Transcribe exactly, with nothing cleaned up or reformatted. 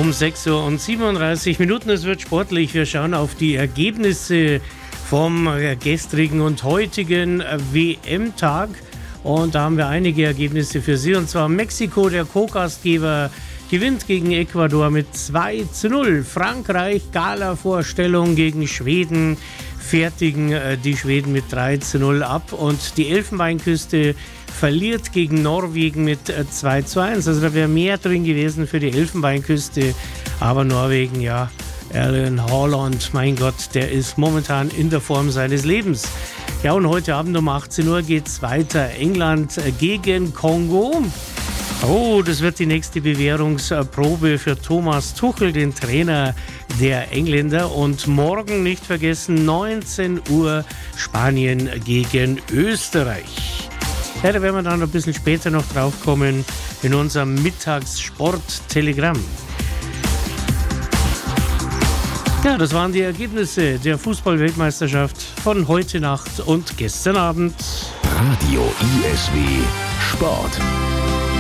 Um sechs Uhr und siebenunddreißig Minuten, es wird sportlich. Wir schauen auf die Ergebnisse vom gestrigen und heutigen W M-Tag. Und da haben wir einige Ergebnisse für Sie. Und zwar Mexiko, der Co-Gastgeber, gewinnt gegen Ecuador mit zwei zu null. Frankreich, Gala-Vorstellung gegen Schweden, fertigen die Schweden mit drei zu null ab. Und die Elfenbeinküste verliert gegen Norwegen mit zwei zu eins. Also da wäre mehr drin gewesen für die Elfenbeinküste. Aber Norwegen, ja, Erling Haaland, mein Gott, der ist momentan in der Form seines Lebens. Ja, und heute Abend um achtzehn Uhr geht es weiter. England gegen Kongo. Oh, das wird die nächste Bewährungsprobe für Thomas Tuchel, den Trainer der Engländer. Und morgen, nicht vergessen, neunzehn Uhr Spanien gegen Österreich. Ja, da werden wir dann ein bisschen später noch drauf kommen in unserem Mittagssport-Telegramm. Ja, das waren die Ergebnisse der Fußball-Weltmeisterschaft von heute Nacht und gestern Abend. Radio I S W Sport.